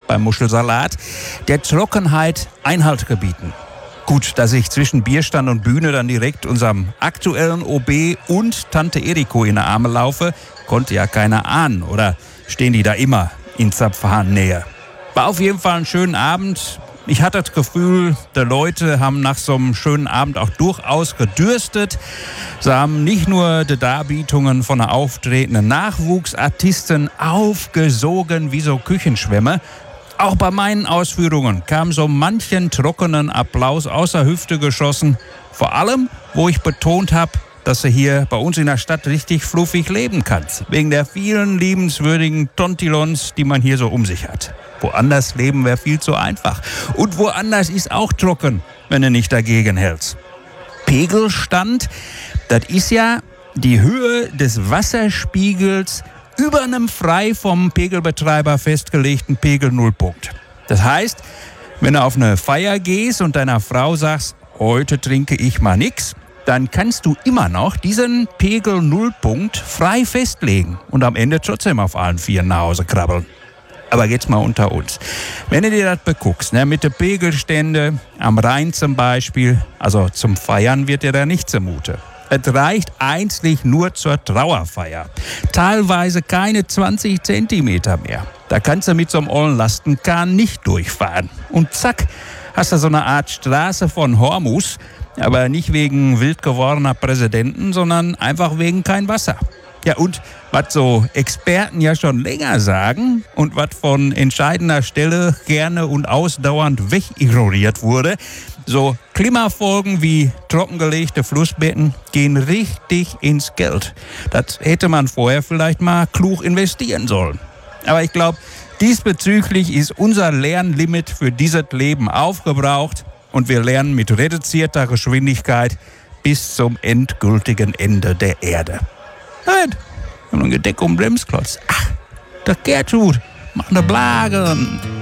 beim Muschelsalat, der Trockenheit Einhalt gebieten. Gut, dass ich zwischen Bierstand und Bühne dann direkt unserem aktuellen OB und Tante Eriko in die Arme laufe, konnte ja keiner ahnen. Oder stehen die da immer in Zapfhahnnähe? War auf jeden Fall ein schöner Abend. Ich hatte das Gefühl, die Leute haben nach so einem schönen Abend auch durchaus gedürstet. Sie haben nicht nur die Darbietungen von der auftretenden Nachwuchsartisten aufgesogen wie so Küchenschwämme. Auch bei meinen Ausführungen kam so manchen trockenen Applaus aus der Hüfte geschossen. Vor allem, wo ich betont habe, dass du hier bei uns in der Stadt richtig fluffig leben kannst. Wegen der vielen liebenswürdigen Tontilons, die man hier so um sich hat. Woanders leben wäre viel zu einfach. Und woanders ist auch trocken, wenn du nicht dagegen hältst. Pegelstand, das ist ja die Höhe des Wasserspiegels über einem frei vom Pegelbetreiber festgelegten Pegelnullpunkt. Das heißt, wenn du auf eine Feier gehst und deiner Frau sagst, heute trinke ich mal nix, dann kannst du immer noch diesen Pegelnullpunkt frei festlegen und am Ende trotzdem auf allen Vieren nach Hause krabbeln. Aber jetzt mal unter uns. Wenn du dir das beguckst, mit den Pegelständen am Rhein zum Beispiel, also zum Feiern wird dir da nicht zumute. Es reicht einzig nur zur Trauerfeier. Teilweise keine 20 Zentimeter mehr. Da kannst du mit so einem ollen Lastenkahn nicht durchfahren. Und zack, hast du so eine Art Straße von Hormus, aber nicht wegen wild gewordener Präsidenten, sondern einfach wegen kein Wasser. Ja, und was so Experten ja schon länger sagen und was von entscheidender Stelle gerne und ausdauernd wegignoriert wurde, so Klimafolgen wie trockengelegte Flussbetten gehen richtig ins Geld. Das hätte man vorher vielleicht mal klug investieren sollen. Aber ich glaube, diesbezüglich ist unser Lernlimit für dieses Leben aufgebraucht und wir lernen mit reduzierter Geschwindigkeit bis zum endgültigen Ende der Erde. Nein, wir haben ein Gedeck um den Bremsklotz. Ach, der Gertrud, mach ne Blagen.